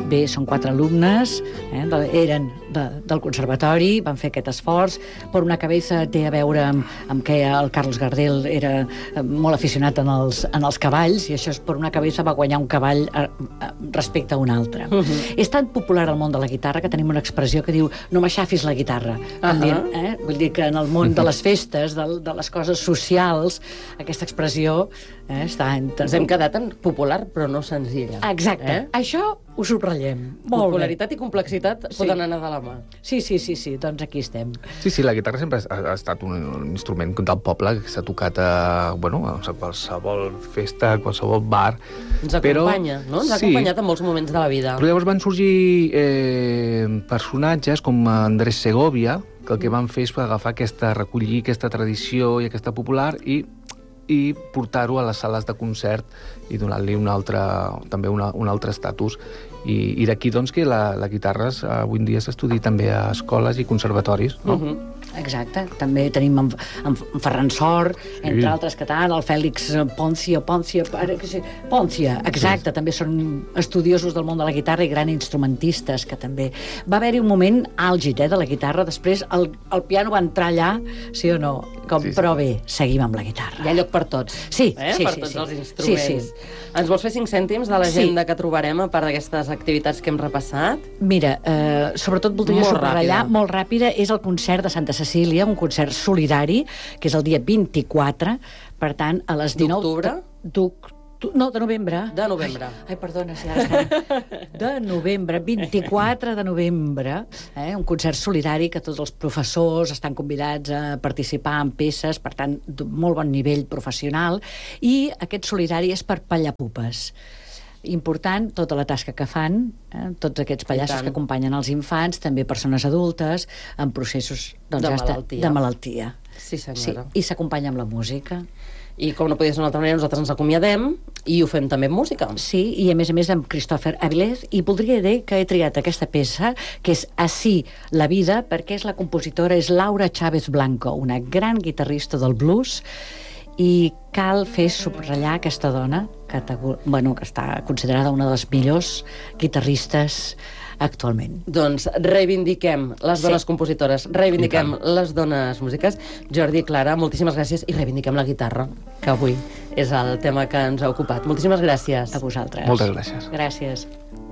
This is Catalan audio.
Bé, són 4 alumnes, eren del conservatori, van fer aquest esforç. Per una cabeza té a veure amb que el Carlos Gardel era molt aficionat en els cavalls, i això és per una cabeza va guanyar un cavall respecte a un altre. És tan popular al món de la guitarra que tenim una expressió que diu no m'aixafis la guitarra. Vull dir que en el món de les festes, de les coses socials, aquesta expressió està... Ens hem quedat en popular, però no senzilla. Exacte. Això ho subratllem. Popularitat i complexitat poden anar de la mà. Sí, doncs aquí estem. Sí, la guitarra sempre ha estat un instrument del poble que s'ha tocat a qualsevol festa, a qualsevol bar. Ens acompanya, no? Ens ha acompanyat en molts moments de la vida. Però llavors van sorgir personatges com Andrés Segovia, que el que van fer és recollir aquesta tradició i aquesta popular i portar-ho a les sales de concert i donar-li també un altre estatus. I d'aquí, doncs, que la guitarra avui en dia s'estudia també a escoles i conservatoris, no? Exacte. També tenim en Ferran Sor, entre altres que tant, el Fèlix Poncia, exacte, també són estudiosos del món de la guitarra i grans instrumentistes, que també... Va haver-hi un moment àlgid de la guitarra, després el piano va entrar allà, sí o no? Però bé, seguim amb la guitarra. Hi ha lloc per tots. Sí. Per tots els instruments. Ens vols fer 5 cèntims de l'agenda que trobarem a part d'aquestes activitats que hem repassat? Mira, sobretot voldria subratllar, molt ràpida, és el concert de Santa Cecília, un concert solidari, que és el dia 24, per tant, a les 19... D'octubre? No, de novembre. De novembre. Ai, perdona, si ara estem... De novembre, 24 de novembre, un concert solidari que tots els professors estan convidats a participar en peces, per tant, de molt bon nivell professional, i aquest solidari és per Pallapupes. Important, tota la tasca que fan, tots aquests pallassos que acompanyen els infants, també persones adultes, en processos de malaltia. Sí, senyora. I s'acompanya amb la música. I com no podia ser d'una altra manera, nosaltres ens acomiadem i ho fem també amb música. Sí, i a més amb Christopher Avilés, i voldria dir que he triat aquesta peça, que és Así la vida, perquè la compositora és Laura Chávez Blanco, una gran guitarrista del blues, i cal fer subratllar aquesta dona, que està considerada una de les millors guitarristes actualment. Doncs reivindiquem les dones compositores, reivindiquem les dones músiques. Jordi i Clara, moltíssimes gràcies, i reivindiquem la guitarra, que avui és el tema que ens ha ocupat. Moltíssimes gràcies. A vosaltres. Moltes gràcies. Gràcies.